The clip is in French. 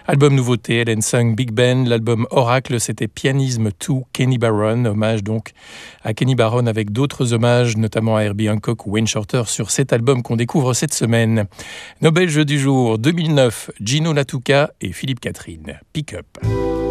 Album nouveauté, Helen Sung Big Band. L'album Oracle, c'était Pianisme 2, Kenny Barron. Hommage donc à Kenny Barron avec d'autres hommages, notamment à Herbie Hancock ou Wayne Shorter sur cet album qu'on découvre cette semaine. Nos Belges du jour 2009, Gino Lattuca et Philippe Catherine. Pick Up.